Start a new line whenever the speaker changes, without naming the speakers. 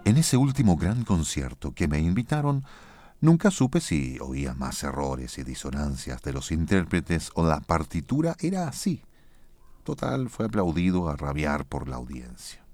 En ese último gran concierto que me invitaron, nunca supe si oía más errores y disonancias de los intérpretes o la partitura era así. Total, fue aplaudido a rabiar por la audiencia.